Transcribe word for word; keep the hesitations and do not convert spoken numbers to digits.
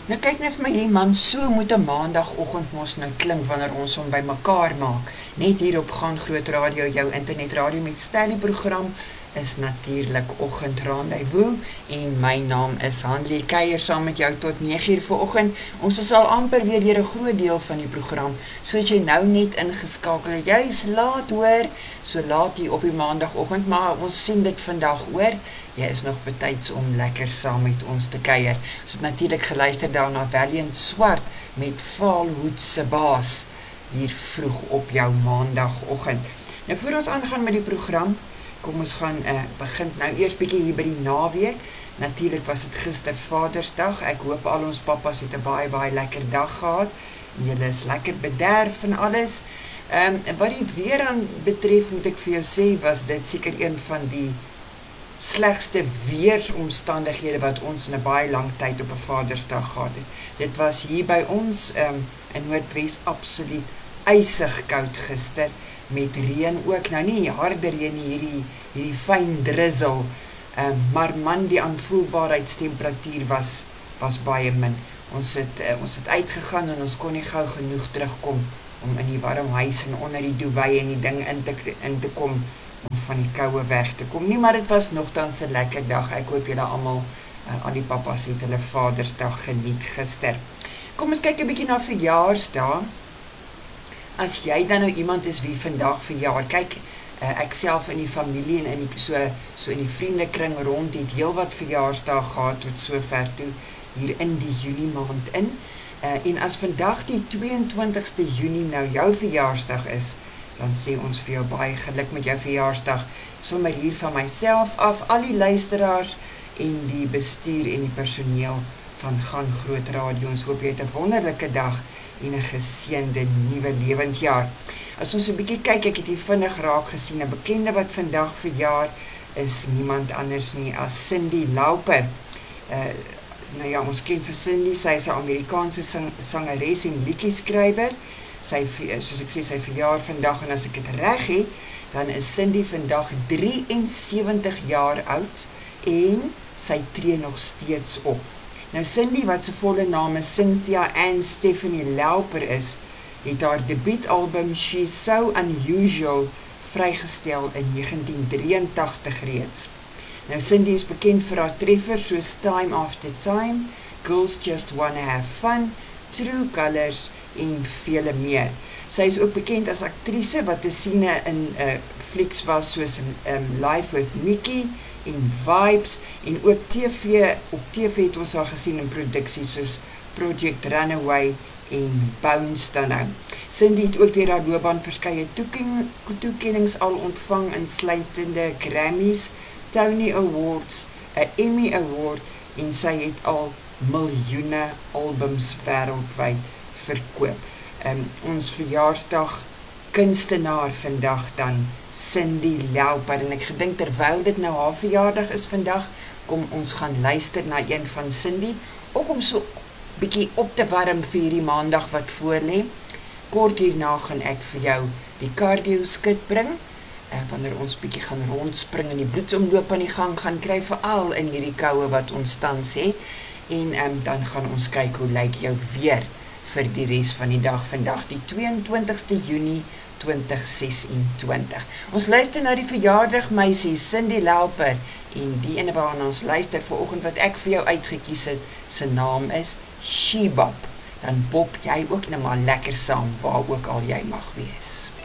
Nou kyk net vir my hier man, so moet 'n maandagoggend mos nou klink wanneer ons hom by mekaar maak. Net hier op Gaan Groot Radio, jou internetradio met Stanley program is natuurlik Oggend Rendezvous en my naam is Hanlie Kuijer saam met jou tot nege uur vanoggend. Ons is al amper weer deur 'n groot deel van die program. Soos jy nou net ingeskakel het, jy's laat hoor, so laat hier op die maandagoggend, maar ons sien dit vandag hoor. Jy is nog betyds om lekker saam met ons te kuier. Ons het natuurlik geluister daarna Valiant Swart met Vaalhoed se baas hier vroeg op jou maandagoggend. Nou voor ons aangaan met die program, kom ons gaan uh, begin nou eers bietjie hier by die naweek. Natuurlik was dit gister Vadersdag. Ek hoop al ons pappas het 'n baie baie lekker dag gehad. Julle is lekker bederf en alles. Ehm um, wat die weer aan betref, moet ek vir jou sê, was dit seker een van die slegste weersomstandighede wat ons in 'n baie lang tyd op 'n Vadersdag gehad het. Dit was hier by ons um, in Noordwes absoluut ysig koud gister, met reën ook, nou nie harde reën nie, hierdie, hierdie fyn drizzle, um, maar man, die aanvoelbaarheidstemperatuur was, was baie min. Ons het, uh, ons het uitgegaan en ons kon nie gou genoeg terugkom om in die warm huis en onder die duvet en die ding in te, in te kom, om van die koue weg te kom nie, maar het was nogtans 'n lekker dag. Ek hoop julle almal, uh, al die papas het hulle Vadersdag geniet gister. Kom ons kyk 'n bietjie na verjaarsdae. As jy dan nou iemand is wie vandag verjaar, kyk, uh, ek self in die familie en in die, so, so in die vriendekring rond het heel wat verjaarsdae gehad tot sover toe hier in die Junie maand in. Uh, en as vandag die twee-en-twintigste Junie nou jou verjaarsdag is, dan sê ons vir jou baie geluk met jou verjaarsdag, sommer hier van myself af, al die luisteraars en die bestuur en die personeel van Gaan Groot Radio. Ons hoop jy het 'n wonderlike dag en 'n geseënde nuwe lewensjaar. As ons 'n bietjie kyk, ek het hier vinnig raak gesien, 'n bekende wat vandag verjaar is niemand anders nie as Cyndi Lauper. Uh, nou ja, ons ken vir Cyndi, sy is 'n Amerikaanse sang, sangeres en liedjieskrywer. Sy, soos ek sê, sy verjaar vandag, en as ek het reg het, dan is Cyndi vandag drie en sewentig jaar oud, en sy tree nog steeds op. Nou Cyndi, wat sy volle naam is Cynthia Ann Stephanie Lauper is, het haar debuutalbum She's So Unusual vrygestel in negentien drieëntagtig reeds. Nou Cyndi is bekend vir haar treffers soos Time After Time, Girls Just Wanna Have Fun, True Colors en vele meer. Sy is ook bekend as aktrise wat te sien in uh, flieks was soos um, Life with Mickey en Vibes, en ook TV, op TV het ons haar gesien in produksies soos Project Runaway en Bounce dan nou. Cyndi het ook deur haar loopbaan verskeie toekenning, toekennings al ontvang, insluitende Grammys, Tony Awards, 'n Emmy Award, en sy het al miljoene albums wêreldwyd verkoop. Um, ons verjaarsdag kunstenaar vandag dan Cyndi Lauper, en ek gedink terwyl dit nou haar verjaardag is vandag, kom ons gaan luister na een van Cyndi, ook om so bietjie op te warm vir hierdie maandag wat voorlê. Kort hierna gaan ek vir jou die cardio skit bring, uh, wanneer ons bietjie gaan rondspring en die bloedsomloop aan die gang gaan kry, veral in hierdie koue wat ons tans het, en um, dan gaan ons kyk hoe lyk jou weer vir die res van die dag vandag, die twee-en-twintigste Junie twintig ses-en-twintig. Ons luister na die verjaardag meisie Cyndi Lauper, en die ene waarna ons luister vanoggend wat ek vir jou uitgekies het, sy naam is She Bop. Dan bop jy ook nou maar lekker saam waar ook al jy mag wees.